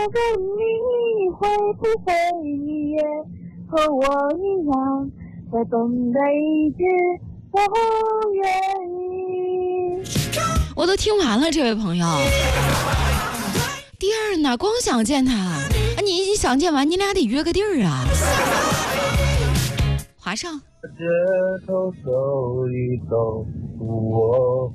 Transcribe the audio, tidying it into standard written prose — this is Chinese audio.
问你会不会你也和我一样在等待一直不愿意。 我都听完了，这位朋友。第二呢，光想见他，你想见完，你俩得约个地儿啊。华上。 街头走一走，我